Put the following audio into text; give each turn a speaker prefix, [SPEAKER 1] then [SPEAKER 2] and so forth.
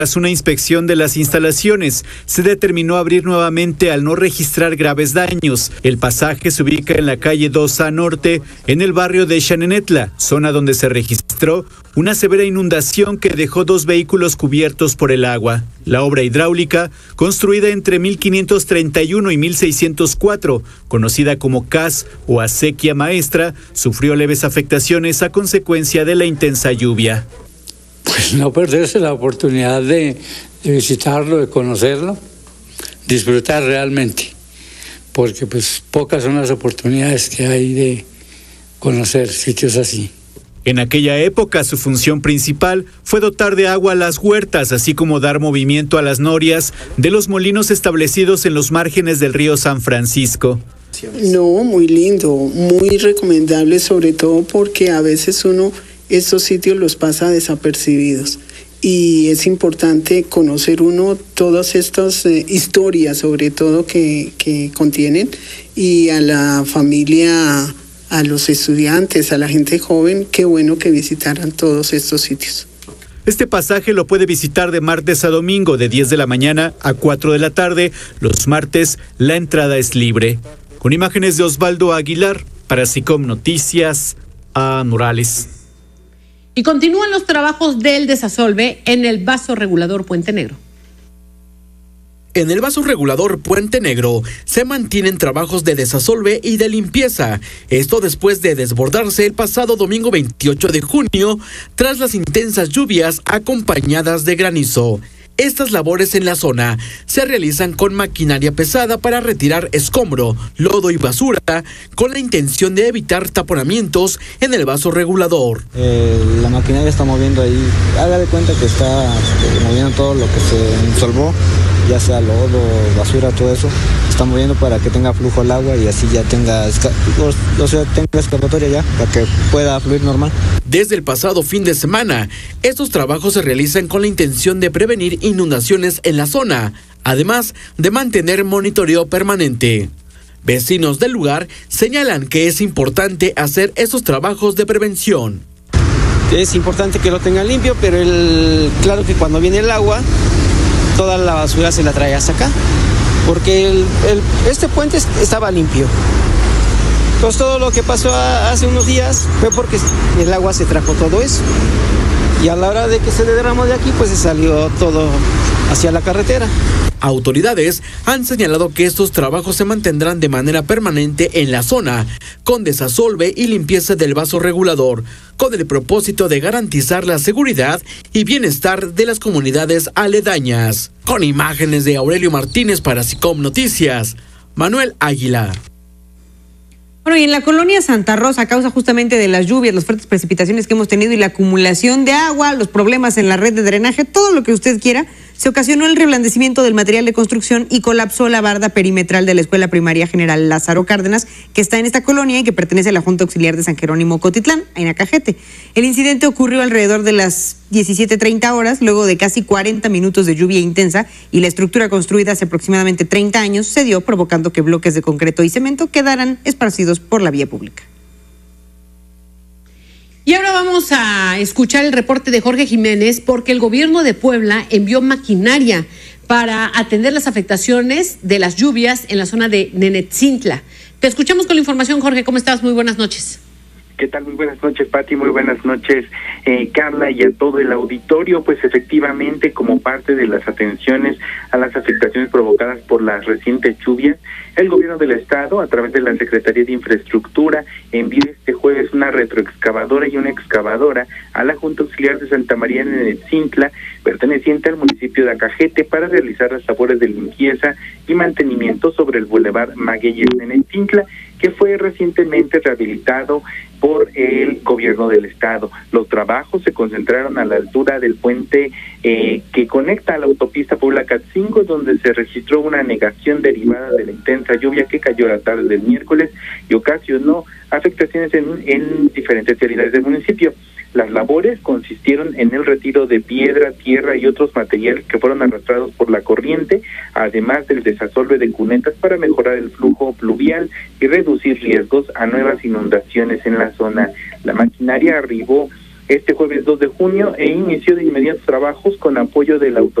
[SPEAKER 1] Tras una inspección de las instalaciones, se determinó abrir nuevamente al no registrar graves daños. El pasaje se ubica en la calle 2A Norte, en el barrio de Xanenetla, zona donde se registró una severa inundación que dejó 2 vehículos cubiertos por el agua. La obra hidráulica, construida entre 1531 y 1604, conocida como CAS o acequia maestra, sufrió leves afectaciones a consecuencia de la intensa lluvia.
[SPEAKER 2] Pues no perderse la oportunidad de visitarlo, de conocerlo, disfrutar realmente, porque pues pocas son las oportunidades que hay de conocer sitios así.
[SPEAKER 1] En aquella época, su función principal fue dotar de agua a las huertas, así como dar movimiento a las norias de los molinos establecidos en los márgenes del río San Francisco.
[SPEAKER 3] No, muy lindo, muy recomendable, sobre todo porque a veces estos sitios los pasa desapercibidos y es importante conocer todas estas historias, sobre todo que contienen, y a la familia, a los estudiantes, a la gente joven, qué bueno que visitaran todos estos sitios.
[SPEAKER 1] Este pasaje lo puede visitar de martes a domingo, de 10 de la mañana a 4 de la tarde. Los martes la entrada es libre. Con imágenes de Osvaldo Aguilar, para SICOM Noticias, a Morales.
[SPEAKER 4] Y continúan los trabajos del desasolve en el vaso regulador Puente Negro.
[SPEAKER 5] En el vaso regulador Puente Negro se mantienen trabajos de desasolve y de limpieza. Esto después de desbordarse el pasado domingo 28 de junio tras las intensas lluvias acompañadas de granizo. Estas labores en la zona se realizan con maquinaria pesada para retirar escombro, lodo y basura, con la intención de evitar taponamientos en el vaso regulador.
[SPEAKER 6] La maquinaria está moviendo ahí, haga de cuenta que está moviendo todo lo que se ensolvó, ya sea lodo, basura, todo eso, está moviendo para que tenga flujo el agua y así ya tenga escapatoria ya, para que pueda fluir normal.
[SPEAKER 5] Desde el pasado fin de semana, estos trabajos se realizan con la intención de prevenir inundaciones en la zona, además de mantener monitoreo permanente. Vecinos del lugar señalan que es importante hacer esos trabajos de prevención.
[SPEAKER 7] Es importante que lo tengan limpio, pero claro que cuando viene el agua, toda la basura se la trae hasta acá, porque este puente estaba limpio. Pues todo lo que pasó hace unos días fue porque el agua se trajo todo eso. Y a la hora de que se derramó de aquí, pues se salió todo hacia la carretera.
[SPEAKER 5] Autoridades han señalado que estos trabajos se mantendrán de manera permanente en la zona, con desasolve y limpieza del vaso regulador, con el propósito de garantizar la seguridad y bienestar de las comunidades aledañas. Con imágenes de Aurelio Martínez para SICOM Noticias, Manuel Águila.
[SPEAKER 4] Bueno, y en la colonia Santa Rosa, a causa justamente de las lluvias, las fuertes precipitaciones que hemos tenido y la acumulación de agua, los problemas en la red de drenaje, todo lo que usted quiera, se ocasionó el reblandecimiento del material de construcción y colapsó la barda perimetral de la Escuela Primaria General Lázaro Cárdenas, que está en esta colonia y que pertenece a la Junta Auxiliar de San Jerónimo Cotitlán, en Acajete. El incidente ocurrió alrededor de las 17:30 horas, luego de casi 40 minutos de lluvia intensa, y la estructura construida hace aproximadamente 30 años cedió, provocando que bloques de concreto y cemento quedaran esparcidos por la vía pública. Y ahora vamos a escuchar el reporte de Jorge Jiménez, porque el gobierno de Puebla envió maquinaria para atender las afectaciones de las lluvias en la zona de Nenetzintla. Te escuchamos con la información, Jorge. ¿Cómo estás? Muy buenas noches.
[SPEAKER 8] ¿Qué tal? Muy buenas noches, Pati, muy buenas noches, Carla, y a todo el auditorio. Pues efectivamente, como parte de las atenciones a las afectaciones provocadas por las recientes lluvias, el gobierno del estado, a través de la Secretaría de Infraestructura, envió este jueves una retroexcavadora y una excavadora a la Junta Auxiliar de Santa María de Nenetzintla, perteneciente al municipio de Acajete, para realizar las labores de limpieza y mantenimiento sobre el bulevar Magueyes de Nenetzintla, que fue recientemente rehabilitado por el gobierno del estado. Los trabajos se concentraron a la altura del puente que conecta a la autopista Puebla-Catzingo, donde se registró una anegación derivada de la intensa lluvia que cayó la tarde del miércoles y ocasionó afectaciones en diferentes vialidades del municipio. Las labores consistieron en el retiro de piedra, tierra y otros materiales que fueron arrastrados por la corriente, además del desasolve de cunetas para mejorar el flujo pluvial y reducir riesgos a nuevas inundaciones en la zona. La maquinaria arribó este jueves 2 de junio e inició de inmediato trabajos con apoyo de la autoridad